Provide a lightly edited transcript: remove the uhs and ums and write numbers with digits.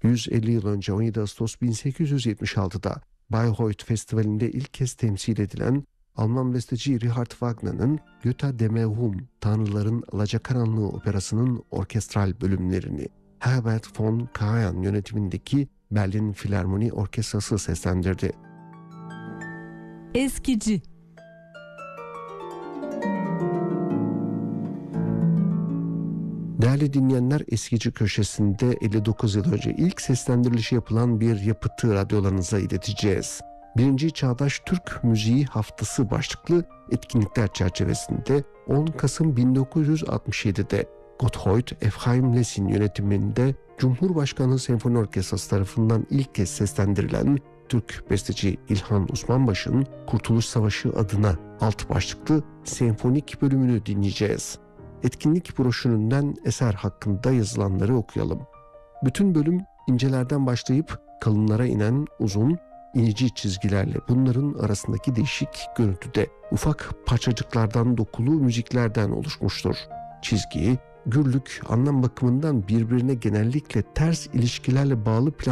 150 yıl önce 17 Ağustos 1876'da Bayreuth Festivali'nde ilk kez temsil edilen Alman besteci Richard Wagner'ın Götter Dämmerung, Tanrıların Alacakaranlığı operasının orkestral bölümlerini Herbert von Karajan yönetimindeki Berlin Filarmoni Orkestrası seslendirdi. Eskici. Değerli dinleyenler, Eskici Köşesi'nde 59 yıl önce ilk seslendirilişi yapılan bir yapıtı radyolarınıza ileteceğiz. 1. Çağdaş Türk Müziği Haftası başlıklı etkinlikler çerçevesinde 10 Kasım 1967'de Gotthold Ephraim Lessing yönetiminde Cumhurbaşkanlığı Senfoni Orkestrası tarafından ilk kez seslendirilen Türk besteci İlhan Osmanbaşı'nın Kurtuluş Savaşı adına alt başlıklı senfonik bölümünü dinleyeceğiz. Etkinlik broşüründen eser hakkında yazılanları okuyalım. Bütün bölüm incelerden başlayıp kalınlara inen uzun, inici çizgilerle bunların arasındaki değişik görüntüde ufak parçacıklardan dokulu müziklerden oluşmuştur. Çizgi, gürlük, anlam bakımından birbirine genellikle ters ilişkilerle bağlı